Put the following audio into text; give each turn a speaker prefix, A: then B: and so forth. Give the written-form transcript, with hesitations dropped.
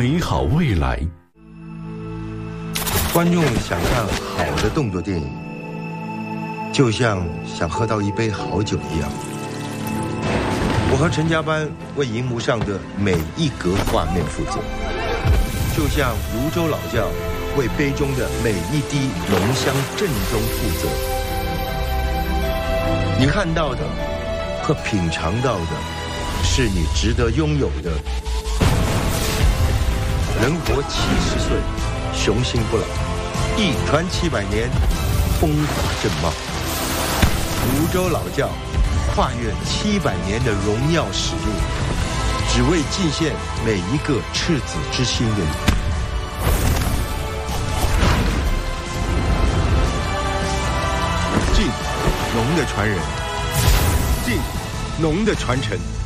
A: 美好未来。
B: 观众想看好的动作电影，就像想喝到一杯好酒一样。我和陈家班为荧幕上的每一格画面负责，就像泸州老窖为杯中的每一滴浓香正宗负责。你看到的和品尝到的，是你值得拥有的。人活70岁，雄心不老，一传700年，风华正茂。泸州老窖跨越700年的荣耀使命，只为祭献每一个赤子之心的你。晋，农的传人；晋，农的传承。